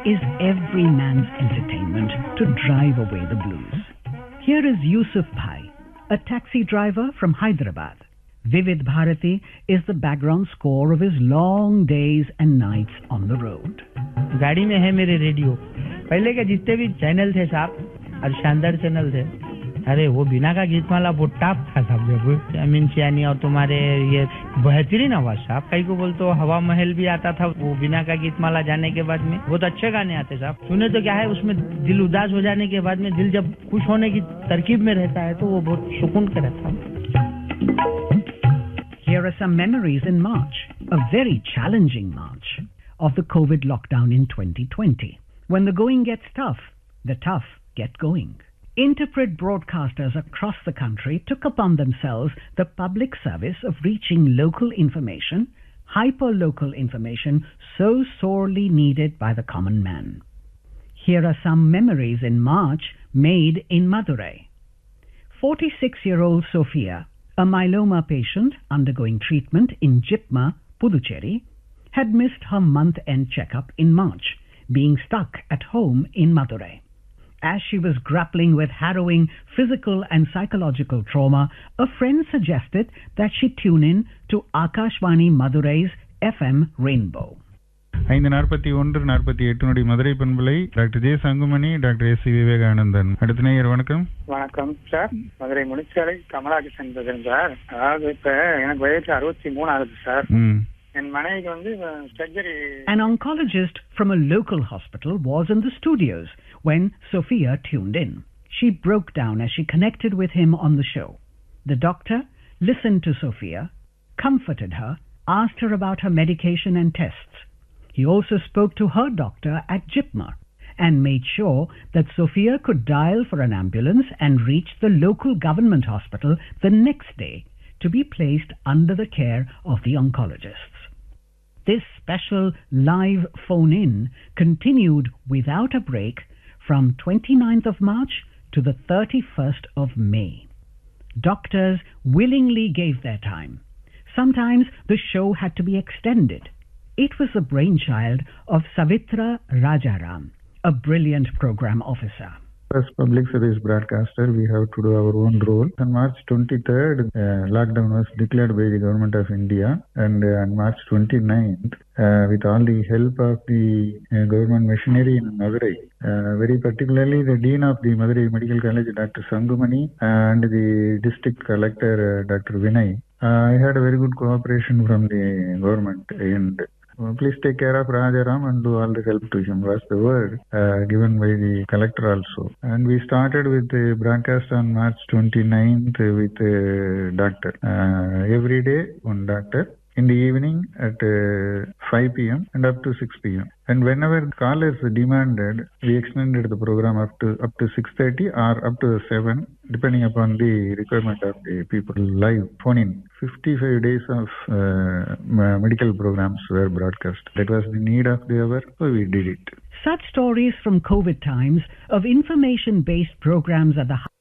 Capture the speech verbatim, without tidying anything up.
is every man's entertainment to drive away the blues. Here is Yusuf Bhai, a taxi driver from Hyderabad. Vivid Bharati is the background score of his long days and nights on the road. गाड़ी में है मेरे radio, पहले के जितने भी channel थे साहब और शानदार चैनल थे, अरे वो बिना का गीत माला वो टॉप था साहब। अमीन सियानी और तुम्हारे ये बेहतरीन आवाज साहब, कई को बोलते हो हवा महल भी आता था वो बिना का गीत माला जाने के बाद में। बहुत अच्छे गाने आते साहब, सुने तो क्या है उसमें दिल उदास हो जाने के बाद में दिल जब खुश होने की तरकीब में रहता है तो वो बहुत सुकून का रहता है। Here are some memories in March, a very challenging March of the COVID lockdown in twenty twenty. When the going gets tough, the tough get going. Interpret broadcasters across the country took upon themselves the public service of reaching local information, hyper-local information so sorely needed by the common man. Here are some memories in March made in Madurai. forty-six-year-old Sophia, a myeloma patient undergoing treatment in Jipma, Puducherry, had missed her month-end checkup in March, being stuck at home in Madurai. As she was grappling with harrowing physical and psychological trauma, a friend suggested that she tune in to Akashvani Madurai's F M Rainbow. ஐந்து நாற்பத்தி ஒன்று நாற்பத்தி எட்டு மதுரை பண்பலை doctor J Sangumani, doctor S C Vivekanandan. அடுத்த நேயர் வணக்கம். வணக்கம் சார், மதுரை முனிச்சாலை கமலாகிருஷ்ணன் பேசுறேன் சார். அதாவது இப்ப எனக்கு வயசு அறுபத்தி மூணு ஆகுது சார். என் மனைவிக்கு வந்து surgery. An oncologist from a local hospital was in the studios when Sophia tuned in. She broke down as she connected with him on the show. The doctor listened to Sophia, comforted her, asked her about her medication and tests. He also spoke to her doctor at Jipma and made sure that Sophia could dial for an ambulance and reach the local government hospital the next day to be placed under the care of the oncologists. This special live phone-in continued without a break from twenty-ninth of March to the thirty-first of May. Doctors willingly gave their time. Sometimes the show had to be extended. It was the brainchild of Savitra Rajaram, a brilliant program officer. As public service broadcaster, we have to do our own role. On March twenty-third, uh, lockdown was declared by the government of India, and uh, on March twenty-ninth, uh, with all the help of the uh, government machinery in Madurai, uh, very particularly the Dean of the Madurai Medical College, Doctor Sangumani, and the District Collector, uh, Doctor Vinay, uh, I had a very good cooperation from the government, and please take care of Rajaram and do all the help to him was the word uh, given by the collector also. And we started with the broadcast on March twenty-ninth with a doctor. Uh, every day one doctor. In the evening at uh, five p.m. and up to six p.m. And whenever callers demanded, we extended the program up to up to six thirty or up to seven, depending upon the requirement of the people. Live phone-in. fifty-five days of uh, medical programs were broadcast. That was the need of the hour, so we did it. Such stories from COVID times of information-based programs at the